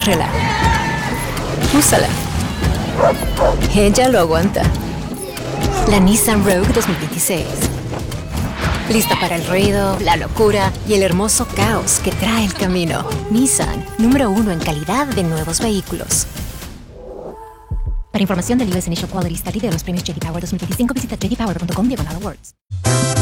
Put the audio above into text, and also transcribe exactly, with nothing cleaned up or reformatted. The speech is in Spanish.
Agárrela. Úsala. Ella lo aguanta. La Nissan Rogue dos mil veintiséis. Lista para el ruido, la locura y el hermoso caos que trae el camino. Nissan, número uno en calidad de nuevos vehículos. Para información del U S Initial Quality Study de los premios J D Power dos mil veinticinco, visita j d power punto com diagonal awards.